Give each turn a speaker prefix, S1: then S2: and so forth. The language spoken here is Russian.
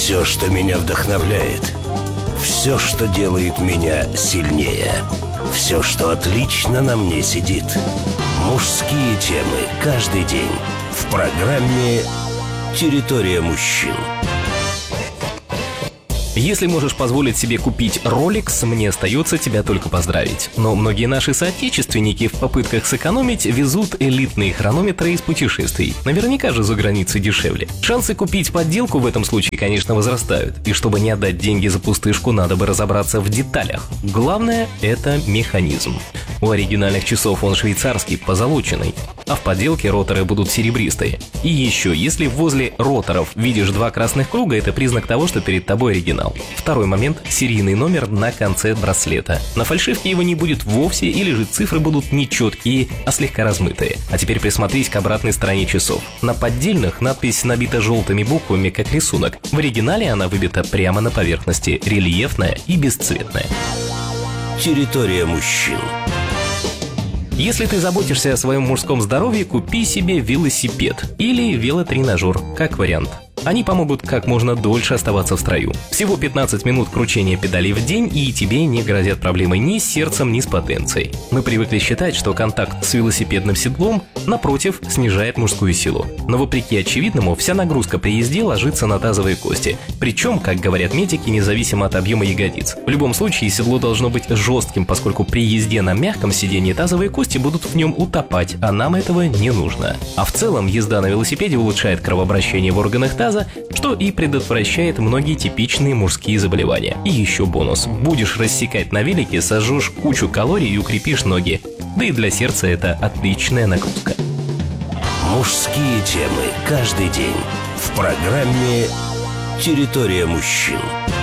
S1: Все, что меня вдохновляет, все, что делает меня сильнее, все, что отлично на мне сидит. Мужские темы каждый день в программе «Территория мужчин».
S2: Если можешь позволить себе купить Rolex, мне остается тебя только поздравить. Но многие наши соотечественники в попытках сэкономить везут элитные хронометры из путешествий. Наверняка же за границей дешевле. Шансы купить подделку в этом случае, конечно, возрастают. И чтобы не отдать деньги за пустышку, надо бы разобраться в деталях. Главное – это механизм. У оригинальных часов он швейцарский, позолоченный, а в подделке роторы будут серебристые. И еще, если возле роторов видишь два красных круга, это признак того, что перед тобой оригинал. Второй момент – серийный номер на конце браслета. На фальшивке его не будет вовсе, или же цифры будут не четкие, а слегка размытые. А теперь присмотрись к обратной стороне часов. На поддельных надпись набита желтыми буквами, как рисунок. В оригинале она выбита прямо на поверхности, рельефная и бесцветная.
S1: Территория мужчин.
S2: Если ты заботишься о своем мужском здоровье, купи себе велосипед или велотренажер, как вариант. Они помогут как можно дольше оставаться в строю. Всего 15 минут кручения педалей в день, и тебе не грозят проблемы ни с сердцем, ни с потенцией. Мы привыкли считать, что контакт с велосипедным седлом, напротив, снижает мужскую силу. Но вопреки очевидному, вся нагрузка при езде ложится на тазовые кости. Причем, как говорят медики, независимо от объема ягодиц. В любом случае, седло должно быть жестким, поскольку при езде на мягком сиденье тазовые кости будут в нем утопать, а нам этого не нужно. А в целом, езда на велосипеде улучшает кровообращение в органах таза, что и предотвращает многие типичные мужские заболевания. И еще бонус. Будешь рассекать на велике, сожжешь кучу калорий и укрепишь ноги. Да и для сердца это отличная нагрузка.
S1: Мужские темы каждый день в программе «Территория мужчин».